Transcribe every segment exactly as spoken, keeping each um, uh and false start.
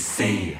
엠비씨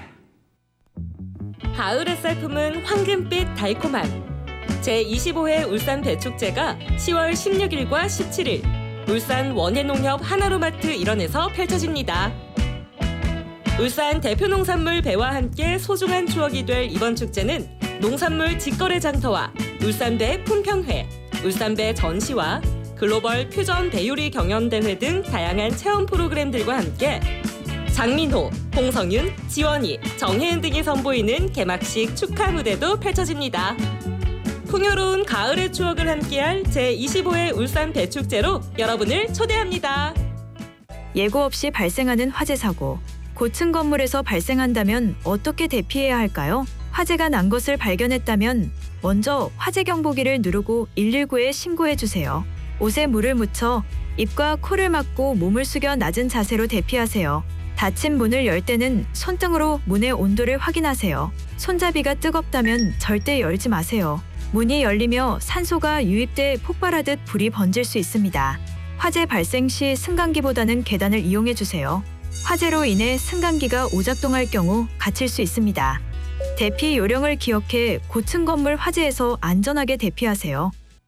가을 햇살 품은 황금빛 달콤함. 제이십오 회 울산 배축제가 시월 십육일과 십칠일 울산 원예농협 하나로마트 일원에서 펼쳐집니다. 울산 대표 농산물 배와 함께 소중한 추억이 될 이번 축제는 농산물 직거래 장터와 울산배 품평회, 울산배 전시와 글로벌 퓨전 배요리 경연대회 등 다양한 체험 프로그램들과 함께 장민호, 홍성윤, 지원이, 정혜은 등이 선보이는 개막식 축하 무대도 펼쳐집니다. 풍요로운 가을의 추억을 함께할 제이십오 회 울산 배축제로 여러분을 초대합니다. 예고 없이 발생하는 화재 사고. 고층 건물에서 발생한다면 어떻게 대피해야 할까요? 화재가 난 것을 발견했다면 먼저 화재 경보기를 누르고 일일구에 신고해 주세요. 옷에 물을 묻혀 입과 코를 막고 몸을 숙여 낮은 자세로 대피하세요. 닫힌 문을 열 때는 손등으로 문의 온도를 확인하세요. 손잡이가 뜨겁다면 절대 열지 마세요. 문이 열리며 산소가 유입돼 폭발하듯 불이 번질 수 있습니다. 화재 발생 시 승강기보다는 계단을 이용해 주세요. 화재로 인해 승강기가 오작동할 경우 갇힐 수 있습니다. 대피 요령을 기억해 고층 건물 화재에서 안전하게 대피하세요.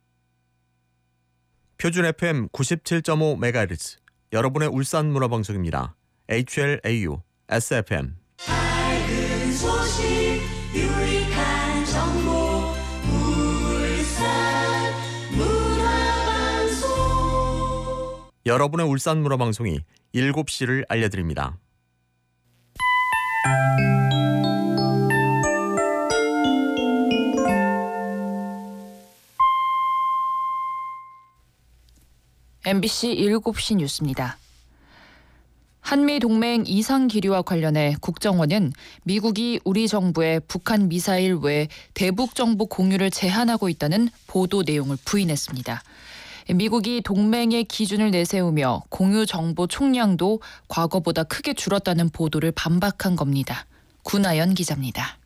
표준 에프엠 구십칠 점 오 메가헤르츠 여러분의 울산 문화방송입니다. 에이치엘에이유 에스에프엠 밝은 소식 유익한 정보 울산 문화방송 여러분의 울산 문화방송이 일곱 시를 알려드립니다. 엠비씨 일곱 시 뉴스입니다. 한미동맹 이상 기류와 관련해 국정원은 미국이 우리 정부의 북한 미사일 외 대북 정보 공유를 제한하고 있다는 보도 내용을 부인했습니다. 미국이 동맹의 기준을 내세우며 공유 정보 총량도 과거보다 크게 줄었다는 보도를 반박한 겁니다. 구나연 기자입니다.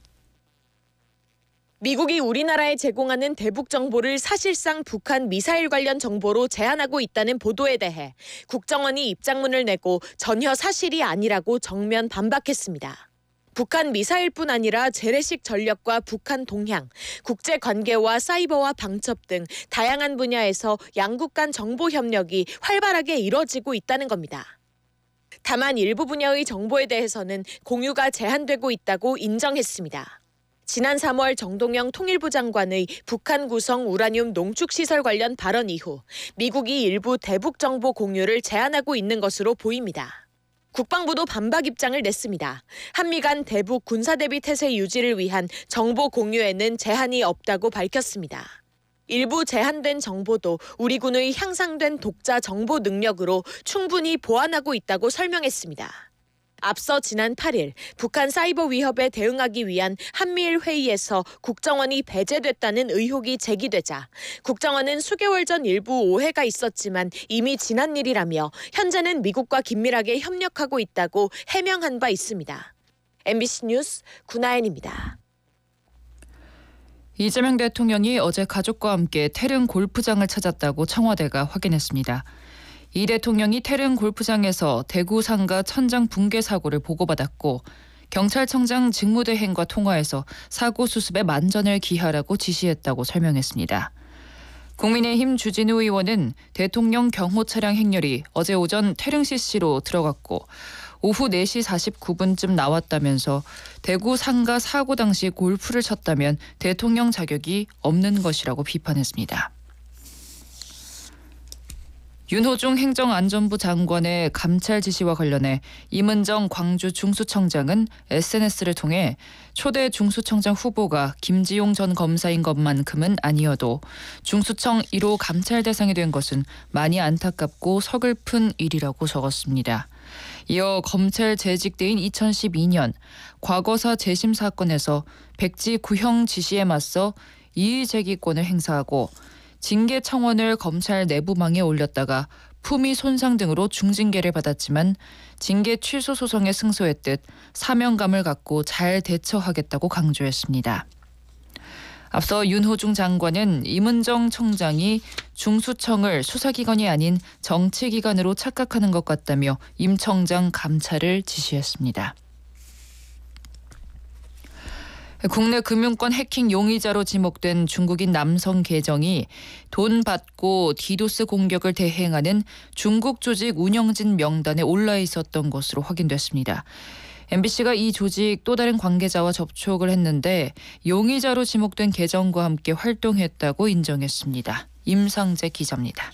미국이 우리나라에 제공하는 대북 정보를 사실상 북한 미사일 관련 정보로 제한하고 있다는 보도에 대해 국정원이 입장문을 내고 전혀 사실이 아니라고 정면 반박했습니다. 북한 미사일뿐 아니라 재래식 전력과 북한 동향, 국제관계와 사이버와 방첩 등 다양한 분야에서 양국 간 정보 협력이 활발하게 이뤄지고 있다는 겁니다. 다만 일부 분야의 정보에 대해서는 공유가 제한되고 있다고 인정했습니다. 지난 삼월 정동영 통일부 장관의 북한 구성 우라늄 농축시설 관련 발언 이후 미국이 일부 대북 정보 공유를 제한하고 있는 것으로 보입니다. 국방부도 반박 입장을 냈습니다. 한미 간 대북 군사대비 태세 유지를 위한 정보 공유에는 제한이 없다고 밝혔습니다. 일부 제한된 정보도 우리 군의 향상된 독자 정보 능력으로 충분히 보완하고 있다고 설명했습니다. 앞서 지난 팔일 북한 사이버 위협에 대응하기 위한 한미일 회의에서 국정원이 배제됐다는 의혹이 제기되자 국정원은 수개월 전 일부 오해가 있었지만 이미 지난 일이라며 현재는 미국과 긴밀하게 협력하고 있다고 해명한 바 있습니다. 엠비씨 뉴스 구나연입니다. 이재명 대통령이 어제 가족과 함께 태릉 골프장을 찾았다고 청와대가 확인했습니다. 이 대통령이 태릉 골프장에서 대구 상가 천장 붕괴 사고를 보고받았고 경찰청장 직무대행과 통화해서 사고 수습에 만전을 기하라고 지시했다고 설명했습니다. 국민의힘 주진우 의원은 대통령 경호 차량 행렬이 어제 오전 태릉 씨씨로 들어갔고 오후 네 시 사십구 분쯤 나왔다면서 대구 상가 사고 당시 골프를 쳤다면 대통령 자격이 없는 것이라고 비판했습니다. 윤호중 행정안전부 장관의 감찰 지시와 관련해 임은정 광주 중수청장은 에스엔에스를 통해 초대 중수청장 후보가 김지용 전 검사인 것만큼은 아니어도 중수청 일 호 감찰 대상이 된 것은 많이 안타깝고 서글픈 일이라고 적었습니다. 이어 검찰 재직 때인 이천십이 년 과거사 재심 사건에서 백지 구형 지시에 맞서 이의제기권을 행사하고 징계 청원을 검찰 내부망에 올렸다가 품위 손상 등으로 중징계를 받았지만 징계 취소 소송에 승소했듯 사명감을 갖고 잘 대처하겠다고 강조했습니다. 앞서 윤호중 장관은 임은정 청장이 중수청을 수사기관이 아닌 정치기관으로 착각하는 것 같다며 임 청장 감찰을 지시했습니다. 국내 금융권 해킹 용의자로 지목된 중국인 남성 계정이 돈 받고 디도스 공격을 대행하는 중국 조직 운영진 명단에 올라 있었던 것으로 확인됐습니다. 엠비씨가 이 조직 또 다른 관계자와 접촉을 했는데 용의자로 지목된 계정과 함께 활동했다고 인정했습니다. 임상재 기자입니다.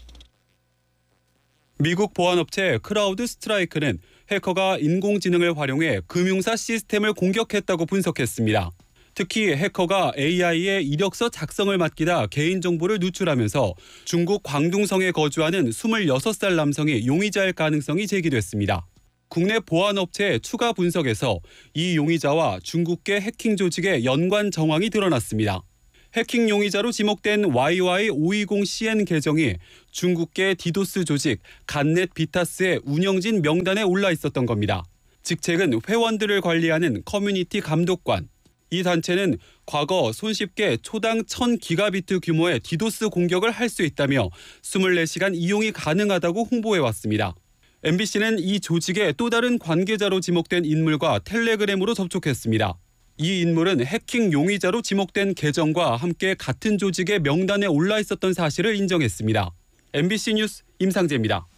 미국 보안업체 크라우드 스트라이크는 해커가 인공지능을 활용해 금융사 시스템을 공격했다고 분석했습니다. 특히 해커가 에이아이의 이력서 작성을 맡기다 개인정보를 누출하면서 중국 광둥성에 거주하는 스물여섯 살 남성이 용의자일 가능성이 제기됐습니다. 국내 보안업체의 추가 분석에서 이 용의자와 중국계 해킹 조직의 연관 정황이 드러났습니다. 해킹 용의자로 지목된 와이와이 오이공 씨엔 계정이 중국계 디도스 조직 갓넷 비타스의 운영진 명단에 올라 있었던 겁니다. 직책은 회원들을 관리하는 커뮤니티 감독관. 이 단체는 과거 손쉽게 초당 천 기가비트 규모의 디도스 공격을 할 수 있다며 이십사 시간 이용이 가능하다고 홍보해왔습니다. 엠비씨는 이 조직의 또 다른 관계자로 지목된 인물과 텔레그램으로 접촉했습니다. 이 인물은 해킹 용의자로 지목된 계정과 함께 같은 조직의 명단에 올라 있었던 사실을 인정했습니다. 엠비씨 뉴스 임상재입니다.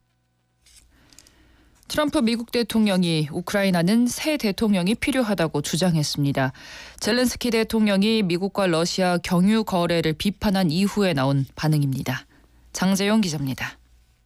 트럼프 미국 대통령이 우크라이나는 새 대통령이 필요하다고 주장했습니다. 젤렌스키 대통령이 미국과 러시아 경유 거래를 비판한 이후에 나온 반응입니다. 장재용 기자입니다.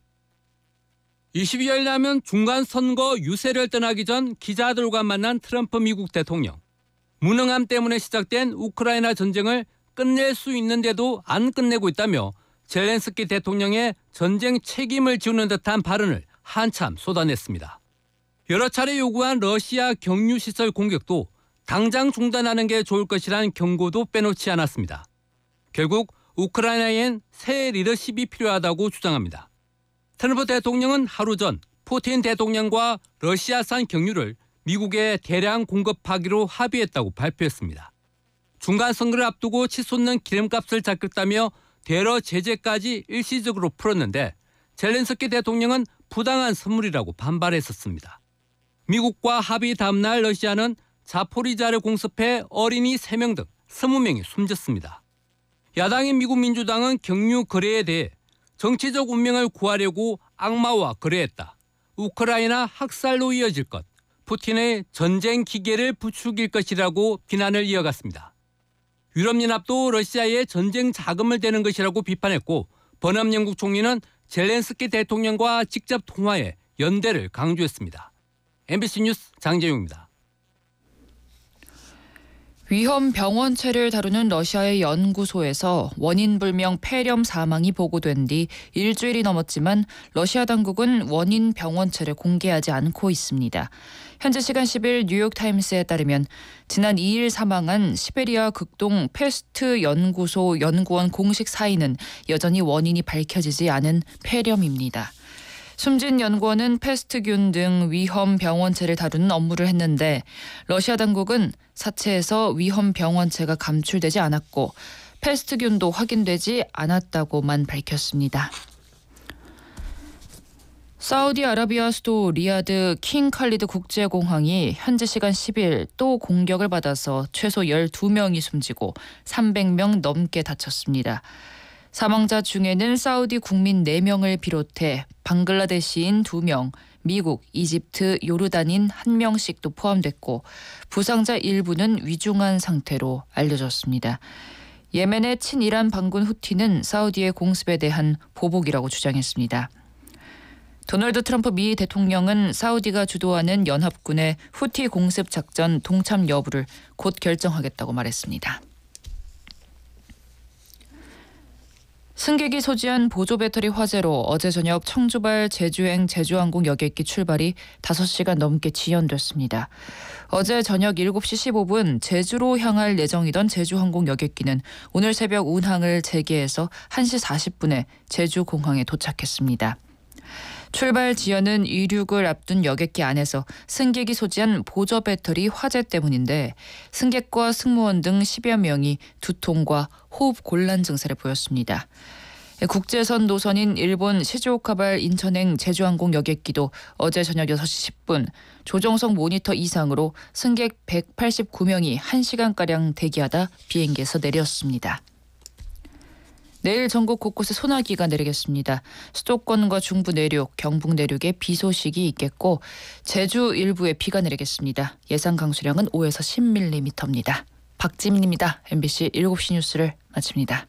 이십이일 남은 중간선거 유세를 떠나기 전 기자들과 만난 트럼프 미국 대통령. 무능함 때문에 시작된 우크라이나 전쟁을 끝낼 수 있는데도 안 끝내고 있다며 젤렌스키 대통령의 전쟁 책임을 지우는 듯한 발언을 한참 쏟아냈습니다. 여러 차례 요구한 러시아 경유시설 공격도 당장 중단하는 게 좋을 것이라는 경고도 빼놓지 않았습니다. 결국 우크라이나엔 새 리더십이 필요하다고 주장합니다. 트럼프 대통령은 하루 전 푸틴 대통령과 러시아산 경유를 미국에 대량 공급하기로 합의했다고 발표했습니다. 중간 선거를 앞두고 치솟는 기름값을 잡겠다며 대러 제재까지 일시적으로 풀었는데 젤렌스키 대통령은 부당한 선물이라고 반발했었습니다. 미국과 합의 다음 날 러시아는 자포리자를 공습해 어린이 세 명 등 이십 명이 숨졌습니다. 야당인 미국 민주당은 경유 거래에 대해 정치적 운명을 구하려고 악마와 거래했다. 우크라이나 학살로 이어질 것. 푸틴의 전쟁 기계를 부추길 것이라고 비난을 이어갔습니다. 유럽연합도 러시아에 전쟁 자금을 대는 것이라고 비판했고 버남 영국 총리는 젤렌스키 대통령과 직접 통화해 연대를 강조했습니다. 엠비씨 뉴스 장재용입니다. 위험 병원체를 다루는 러시아의 연구소에서 원인 불명 폐렴 사망이 보고된 뒤 일주일이 넘었지만 러시아 당국은 원인 병원체를 공개하지 않고 있습니다. 현지 시간 십일 뉴욕타임스에 따르면 지난 이일 사망한 시베리아 극동 패스트 연구소 연구원 공식 사인은 여전히 원인이 밝혀지지 않은 폐렴입니다. 숨진 연구원은 패스트균 등 위험 병원체를 다루는 업무를 했는데 러시아 당국은 사체에서 위험 병원체가 감출되지 않았고 패스트균도 확인되지 않았다고만 밝혔습니다. 사우디아라비아 수도 리야드 킹 칼리드 국제공항이 현지 시간 십일 또 공격을 받아서 최소 열두 명이 숨지고 삼백 명 넘게 다쳤습니다. 사망자 중에는 사우디 국민 네 명을 비롯해 방글라데시인 두 명, 미국, 이집트, 요르단인 한 명씩도 포함됐고 부상자 일부는 위중한 상태로 알려졌습니다. 예멘의 친이란 반군 후티는 사우디의 공습에 대한 보복이라고 주장했습니다. 도널드 트럼프 미 대통령은 사우디가 주도하는 연합군의 후티 공습 작전 동참 여부를 곧 결정하겠다고 말했습니다. 승객이 소지한 보조 배터리 화재로 어제 저녁 청주발 제주행 제주항공 여객기 출발이 다섯 시간 넘게 지연됐습니다. 어제 저녁 일곱 시 십오 분 제주로 향할 예정이던 제주항공 여객기는 오늘 새벽 운항을 재개해서 한 시 사십 분에 제주공항에 도착했습니다. 출발 지연은 이륙을 앞둔 여객기 안에서 승객이 소지한 보조 배터리 화재 때문인데 승객과 승무원 등 십여 명이 두통과 호흡 곤란 증세를 보였습니다. 국제선 노선인 일본 시즈오카발 인천행 제주항공 여객기도 어제 저녁 여섯 시 십 분 조정석 모니터 이상으로 승객 백팔십구 명이 한 시간가량 대기하다 비행기에서 내렸습니다. 내일 전국 곳곳에 소나기가 내리겠습니다. 수도권과 중부 내륙, 경북 내륙에 비 소식이 있겠고 제주 일부에 비가 내리겠습니다. 예상 강수량은 오에서 십 밀리미터입니다. 박지민입니다. 엠비씨 일곱 시 뉴스를 마칩니다.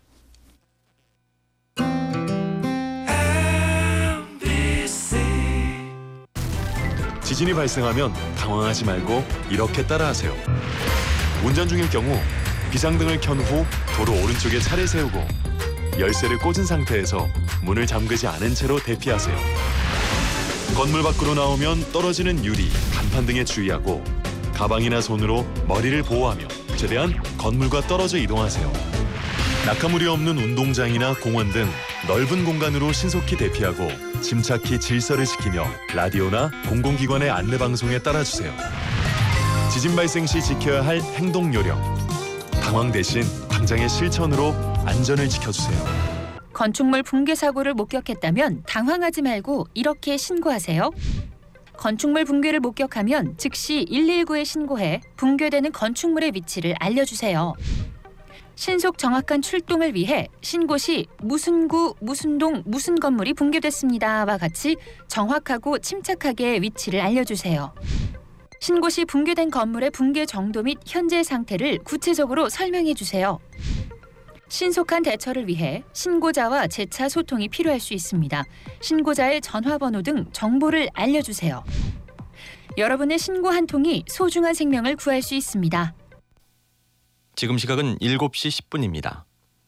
지진이 발생하면 당황하지 말고 이렇게 따라하세요. 운전 중일 경우 비상등을 켠 후 도로 오른쪽에 차를 세우고 열쇠를 꽂은 상태에서 문을 잠그지 않은 채로 대피하세요. 건물 밖으로 나오면 떨어지는 유리, 간판 등에 주의하고 가방이나 손으로 머리를 보호하며 최대한 건물과 떨어져 이동하세요. 낙하물이 없는 운동장이나 공원 등 넓은 공간으로 신속히 대피하고 침착히 질서를 지키며 라디오나 공공기관의 안내방송에 따라주세요. 지진 발생 시 지켜야 할 행동 요령. 당황 대신 당장의 실천으로 안전을 지켜주세요. 건축물 붕괴 사고를 목격했다면 당황하지 말고 이렇게 신고하세요. 건축물 붕괴를 목격하면 즉시 일일구에 신고해 붕괴되는 건축물의 위치를 알려주세요. 신속 정확한 출동을 위해 신고 시 무슨 구, 무슨 동, 무슨 건물이 붕괴됐습니다와 같이 정확하고 침착하게 위치를 알려주세요. 신고 시 붕괴된 건물의 붕괴 정도 및 현재 상태를 구체적으로 설명해 주세요. 신속한 대처를 위해 신고자와 재차 소통이 필요할 수 있습니다. 신고자의 전화번호 등 정보를 알려주세요. 여러분의 신고 한 통이 소중한 생명을 구할 수 있습니다. 지금 시각은 일곱 시 십 분입니다.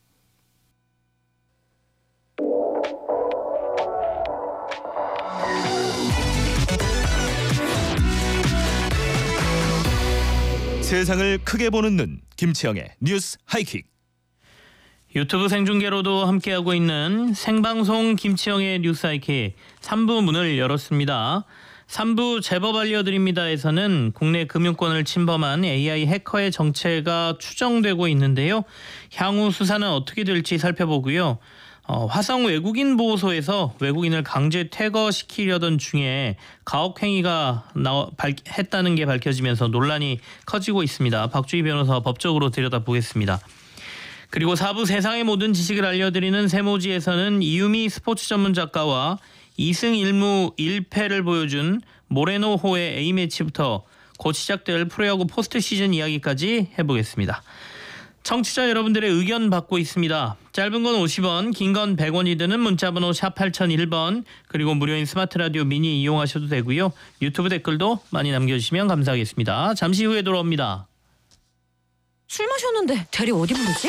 세상을 크게 보는 눈, 김치영의 뉴스 하이킥. 유튜브 생중계로도 함께하고 있는 생방송 김치영의 뉴스 하이킥 삼 부 문을 열었습니다. 삼 부 제법 알려드립니다에서는 국내 금융권을 침범한 에이아이 해커의 정체가 추정되고 있는데요. 향후 수사는 어떻게 될지 살펴보고요. 어, 화성 외국인 보호소에서 외국인을 강제 퇴거시키려던 중에 가혹행위가 나와, 발, 했다는 게 밝혀지면서 논란이 커지고 있습니다. 박주희 변호사 법적으로 들여다보겠습니다. 그리고 사 부 세상의 모든 지식을 알려드리는 세모지에서는 이유미 스포츠 전문 작가와 이승 일무 일 패를 보여준 모레노호의 A매치부터 곧 시작될 프로야구 포스트 시즌 이야기까지 해보겠습니다. 청취자 여러분들의 의견 받고 있습니다. 짧은 건 오십 원, 긴 건 백 원이 드는 문자번호 샵 팔공공일 번 그리고 무료인 스마트 라디오 미니 이용하셔도 되고요. 유튜브 댓글도 많이 남겨주시면 감사하겠습니다. 잠시 후에 돌아옵니다. 술 마셨는데 대리 어디 부르지?